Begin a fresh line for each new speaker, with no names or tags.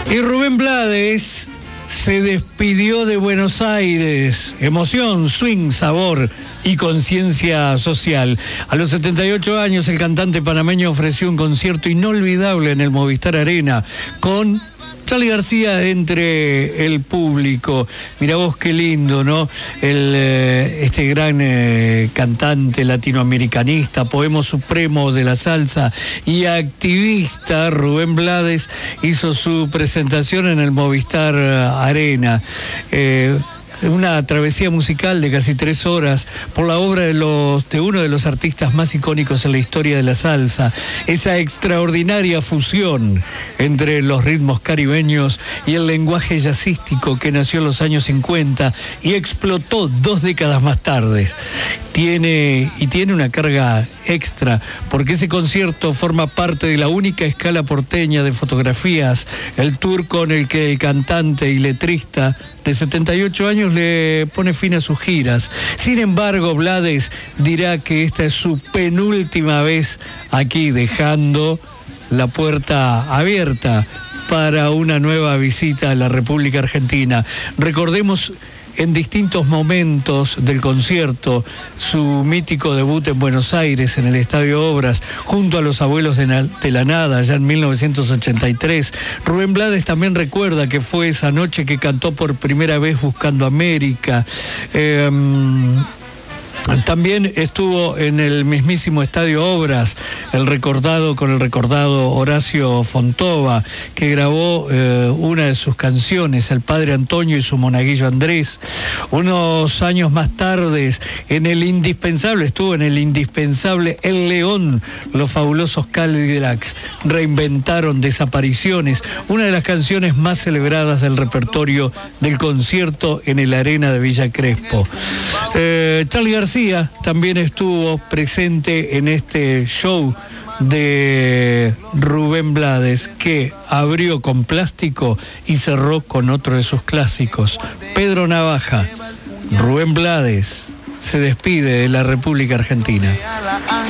Y Rubén Blades se despidió de Buenos Aires. Emoción, swing, sabor y conciencia social. A los 78 años, el cantante panameño ofreció un concierto inolvidable en el Movistar Arena con Charly García entre el público. Mirá vos qué lindo, ¿no? Este gran cantante latinoamericanista, poema supremo de la salsa y activista Rubén Blades hizo su presentación en el Movistar Arena. Una travesía musical de casi 3 horas por la obra de uno de los artistas más icónicos en la historia de la salsa. Esa extraordinaria fusión entre los ritmos caribeños y el lenguaje jazzístico que nació en los años 50 y explotó 2 décadas más tarde. Tiene una carga extra, porque ese concierto forma parte de la única escala porteña de fotografías, el tour con el que el cantante y letrista de 78 años le pone fin a sus giras. Sin embargo, Blades dirá que esta es su penúltima vez aquí, dejando la puerta abierta para una nueva visita a la República Argentina. Recordemos en distintos momentos del concierto su mítico debut en Buenos Aires, en el Estadio Obras, junto a los Abuelos de la Nada, ya en 1983. Rubén Blades también recuerda que fue esa noche que cantó por primera vez Buscando América. También estuvo en el mismísimo Estadio Obras, con el recordado Horacio Fontova, que grabó una de sus canciones, El Padre Antonio y su monaguillo Andrés. Unos años más tarde, estuvo en el indispensable El León. Los fabulosos Cadillacs reinventaron Desapariciones, una de las canciones más celebradas del repertorio del concierto en el Arena de Villa Crespo. Charly García también estuvo presente en este show de Rubén Blades, que abrió con Plástico y cerró con otro de sus clásicos, Pedro Navaja. Rubén Blades se despide de la República Argentina.